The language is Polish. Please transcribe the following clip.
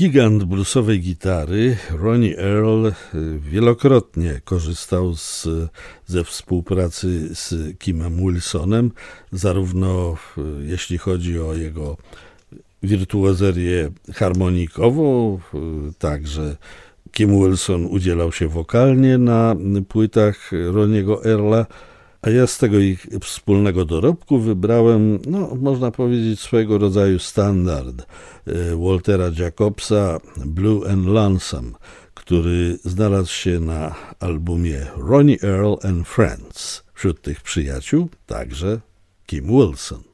Gigant bluesowej gitary Ronnie Earl wielokrotnie korzystał ze współpracy z Kimem Wilsonem, zarówno jeśli chodzi o jego wirtuozerię harmonikową, także Kim Wilson udzielał się wokalnie na płytach Ronniego Earla, a ja z tego ich wspólnego dorobku wybrałem, można powiedzieć, swojego rodzaju standard Waltera Jacobsa Blue and Lonesome, który znalazł się na albumie Ronnie Earl and Friends. Wśród tych przyjaciół także Kim Wilson.